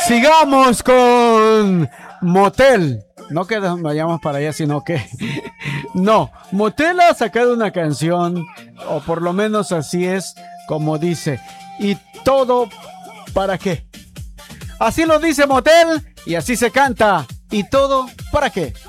Sigamos con Motel. No que nos vayamos para allá, sino que... No, Motel ha sacado una canción, o por lo menos así es como dice. ¿Y todo para qué? Así lo dice Motel y así se canta. ¿Y todo para qué?